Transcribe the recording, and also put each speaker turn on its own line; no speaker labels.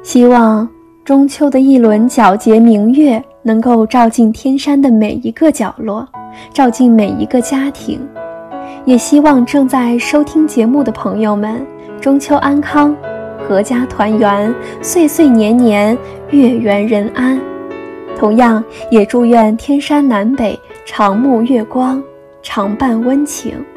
希望中秋的一轮皎洁明月能够照进天山的每一个角落，照进每一个家庭。也希望正在收听节目的朋友们中秋安康，阖家团圆，岁岁年年，月圆人安。同样也祝愿天山南北长沐月光，常伴温情。